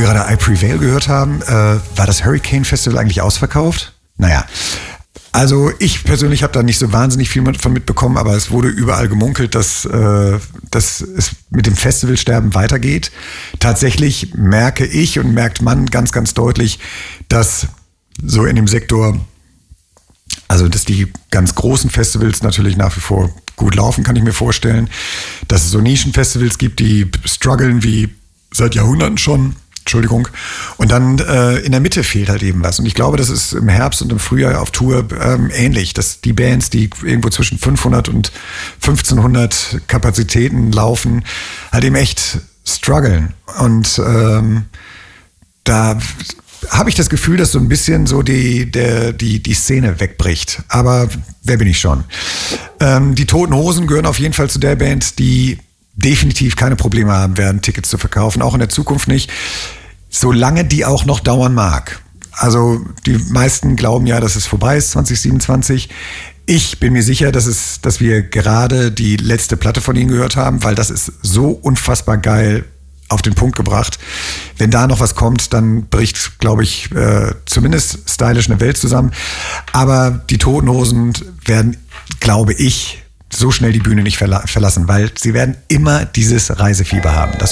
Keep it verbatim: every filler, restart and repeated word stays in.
wir gerade I Prevail gehört haben, äh, war das Hurricane Festival eigentlich ausverkauft? Naja, also ich persönlich habe da nicht so wahnsinnig viel von mitbekommen, aber es wurde überall gemunkelt, dass, äh, dass es mit dem Festivalsterben weitergeht. Tatsächlich merke ich und merkt man ganz, ganz deutlich, dass so in dem Sektor, also dass die ganz großen Festivals natürlich nach wie vor gut laufen, kann ich mir vorstellen. Dass es so Nischenfestivals gibt, die strugglen wie seit Jahrhunderten schon. Entschuldigung. Und dann äh, in der Mitte fehlt halt eben was. Und ich glaube, das ist im Herbst und im Frühjahr auf Tour ähm, ähnlich, dass die Bands, die irgendwo zwischen fünfhundert und fünfzehnhundert Kapazitäten laufen, halt eben echt strugglen. Und ähm, da habe ich das Gefühl, dass so ein bisschen so die, der, die, die Szene wegbricht. Aber wer bin ich schon? Ähm, die Toten Hosen gehören auf jeden Fall zu der Band, die definitiv keine Probleme haben werden, Tickets zu verkaufen, auch in der Zukunft nicht, solange die auch noch dauern mag. Also die meisten glauben ja, dass es vorbei ist, zwanzig siebenundzwanzig. Ich bin mir sicher, dass es, dass wir gerade die letzte Platte von ihnen gehört haben, weil das ist so unfassbar geil auf den Punkt gebracht. Wenn da noch was kommt, dann bricht, glaube ich, äh, zumindest stylisch eine Welt zusammen. Aber die Toten Hosen werden, glaube ich, so schnell die Bühne nicht verla- verlassen, weil sie werden immer dieses Reisefieber haben. Das